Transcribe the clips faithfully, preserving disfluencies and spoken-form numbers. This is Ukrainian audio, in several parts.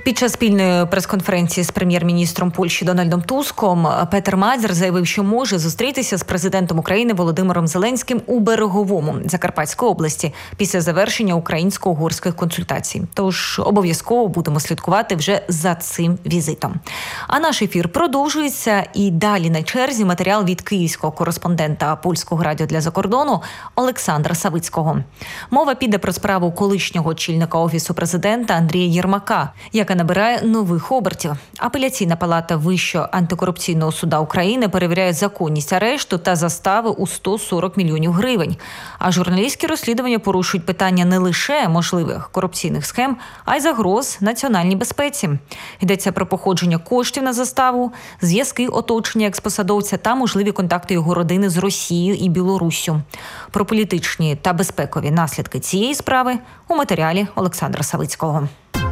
Під час спільної прес-конференції з прем'єр-міністром Польщі Дональдом Туском Петер Мадзер заявив, що може зустрітися з президентом України Володимиром Зеленським у Береговому Закарпатської області після завершення українсько-угорських консультацій. Тож обов'язково будемо слідкувати вже за цим візитом. А наш ефір продовжується, і далі на черзі матеріал від київського кореспондента Польського радіо для закордону Олександра Савицького. Мова піде про справу колишнього очільника Офісу президента Андрія Єрмака, яка набирає нових обертів. Апеляційна палата Вищого антикорупційного суда України перевіряє законність арешту та застави у сто сорок мільйонів гривень. А журналістські розслідування порушують питання не лише можливих корупційних схем, а й загроз національній безпеці. Йдеться про походження коштів на заставу, зв'язки оточення експосадовця та можливі контакти його родини з Росією і Білоруссю. Про політичні та безпекові наслідки цієї справи у матеріалі Олександра Савицького.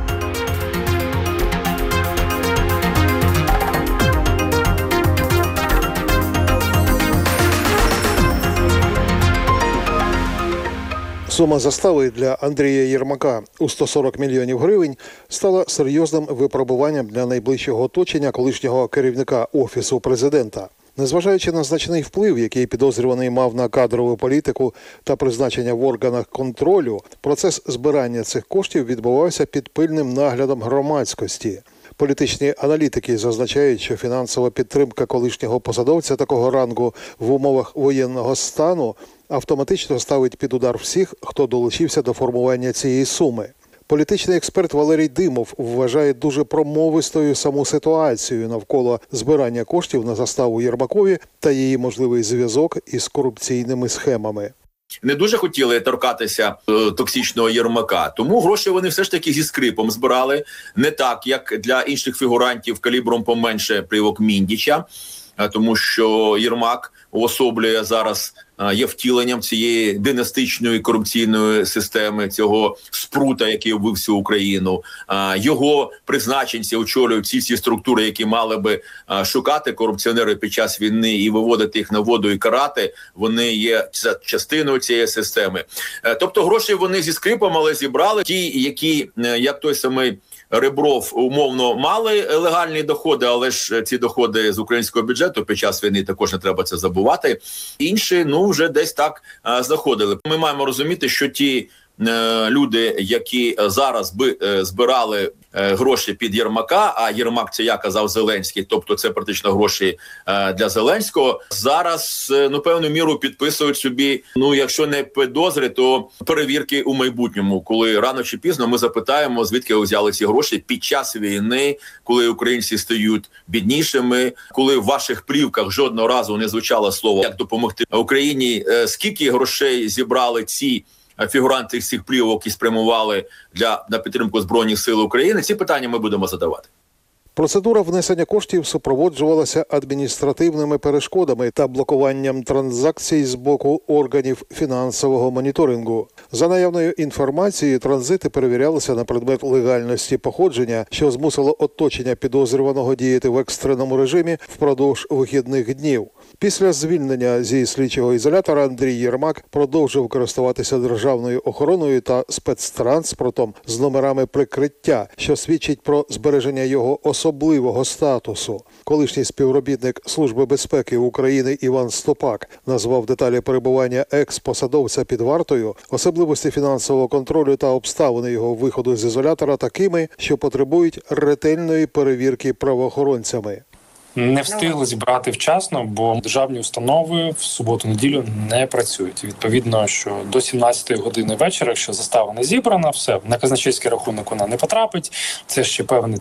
Сума застави для Андрія Єрмака у сто сорок мільйонів гривень стала серйозним випробуванням для найближчого оточення колишнього керівника Офісу президента. Незважаючи на значний вплив, який підозрюваний мав на кадрову політику та призначення в органах контролю, процес збирання цих коштів відбувався під пильним наглядом громадськості. Політичні аналітики зазначають, що фінансова підтримка колишнього посадовця такого рангу в умовах воєнного стану автоматично ставить під удар всіх, хто долучився до формування цієї суми. Політичний експерт Валерій Димов вважає дуже промовистою саму ситуацію навколо збирання коштів на заставу Єрмакові та її можливий зв'язок із корупційними схемами. Не дуже хотіли торкатися е, токсичного Єрмака, тому гроші вони все ж таки зі скрипом збирали, не так, як для інших фігурантів калібром поменше привок Міндіча, е, тому що Єрмак уособлює зараз, е, є втіленням цієї династичної корупційної системи, цього спрута, який вбив всю Україну. Е, його призначенці очолюють всі ці структури, які мали би е, шукати корупціонерів під час війни і виводити їх на воду і карати. Вони є частиною цієї системи. Е, тобто гроші вони зі скрипом, але зібрали ті, які, е, як той самий Ребров, умовно мали легальні доходи, але ж ці доходи з українського бюджету під час війни також не треба це забувати. Інші, ну, вже десь так а, знаходили. Ми маємо розуміти, що ті е, люди, які зараз би е, збирали е, гроші під Єрмака, а Єрмак це, я казав, Зеленський, тобто це практично гроші е, для Зеленського, зараз, е, ну, певну міру підписують собі, ну, якщо не підозри, то перевірки у майбутньому, коли рано чи пізно ми запитаємо, звідки ви взяли ці гроші під час війни, коли українці стають біднішими, коли в ваших плівках жодного разу не звучало слово, як допомогти Україні, е, скільки грошей зібрали ці фігуранти всіх плівок і спрямували для на підтримку Збройних сил України. Ці питання ми будемо задавати. Процедура внесення коштів супроводжувалася адміністративними перешкодами та блокуванням транзакцій з боку органів фінансового моніторингу. За наявною інформацією, транзити перевірялися на предмет легальності походження, що змусило оточення підозрюваного діяти в екстреному режимі впродовж вихідних днів. Після звільнення зі слідчого ізолятора Андрій Єрмак продовжив користуватися державною охороною та спецтранспортом з номерами прикриття, що свідчить про збереження його особливого статусу. Колишній співробітник Служби безпеки України Іван Стопак назвав деталі перебування екс-посадовця під вартою, особливості фінансового контролю та обставини його виходу з ізолятора такими, що потребують ретельної перевірки правоохоронцями. Не встигли зібрати вчасно, бо державні установи в суботу-неділю не працюють. Відповідно, що до сімнадцятої години вечора, якщо застава не зібрана, все, на казначейський рахунок вона не потрапить. Це ще певний